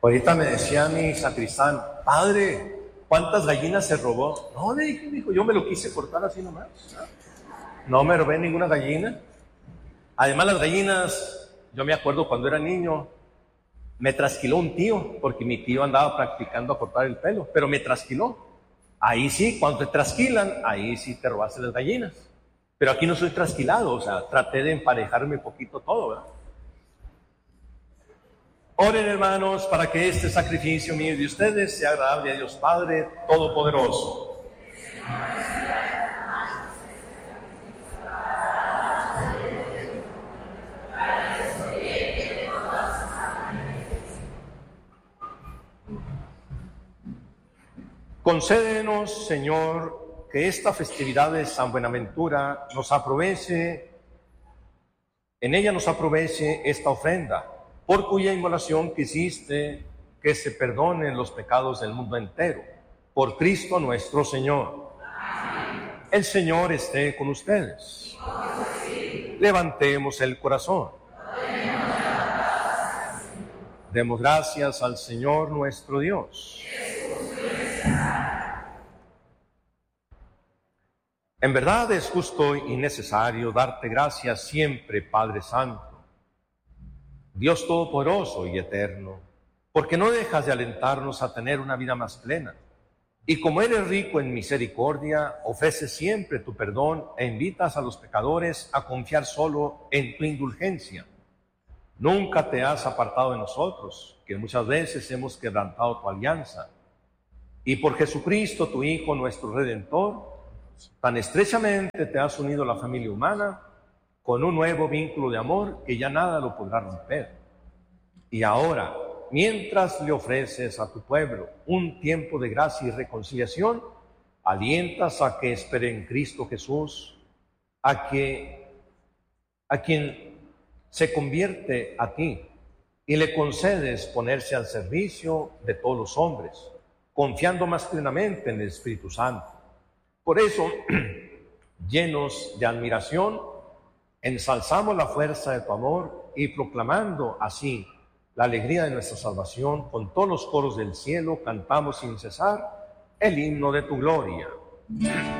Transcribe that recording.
Ahorita me decía mi sacristán: padre, ¿cuántas gallinas se robó? No, le dije, dijo, yo me lo quise cortar así nomás. No me robé ninguna gallina. Además, las gallinas, yo me acuerdo cuando era niño, me trasquiló un tío, porque mi tío andaba practicando a cortar el pelo, pero me trasquiló. Ahí sí, cuando te trasquilan, ahí sí te robaste las gallinas. Pero aquí no soy trasquilado, o sea, traté de emparejarme un poquito todo, ¿verdad? Oren, hermanos, para que este sacrificio mío y de ustedes sea agradable a Dios Padre Todopoderoso. Concédenos, Señor, que esta festividad de San Buenaventura en ella nos aproveche esta ofrenda, por cuya inmolación quisiste que se perdonen los pecados del mundo entero. Por Cristo nuestro Señor. Amén. El Señor esté con ustedes. Sí. Levantemos el corazón. Demos gracias al Señor nuestro Dios. En verdad es justo y necesario darte gracias siempre, Padre Santo, Dios Todopoderoso y Eterno, porque no dejas de alentarnos a tener una vida más plena. Y como eres rico en misericordia, ofreces siempre tu perdón e invitas a los pecadores a confiar solo en tu indulgencia. Nunca te has apartado de nosotros, que muchas veces hemos quebrantado tu alianza. Y por Jesucristo, tu Hijo, nuestro Redentor, tan estrechamente te has unido a la familia humana con un nuevo vínculo de amor que ya nada lo podrá romper. Y ahora, mientras le ofreces a tu pueblo un tiempo de gracia y reconciliación, alientas a que espere en Cristo Jesús, a quien se convierte a ti, y le concedes ponerse al servicio de todos los hombres, confiando más plenamente en el Espíritu Santo. Por eso, llenos de admiración, ensalzamos la fuerza de tu amor y proclamando así la alegría de nuestra salvación, con todos los coros del cielo cantamos sin cesar el himno de tu gloria.